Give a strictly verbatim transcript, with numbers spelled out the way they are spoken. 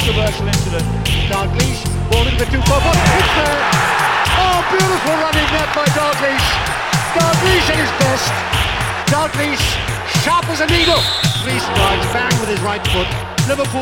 controversial incident. Dalglish, ball into the two forward. It's there. Oh, beautiful running net by Dalglish. Dalglish at his best. Dalglish, sharp as a needle. Three strides, bang with his right foot. Liverpool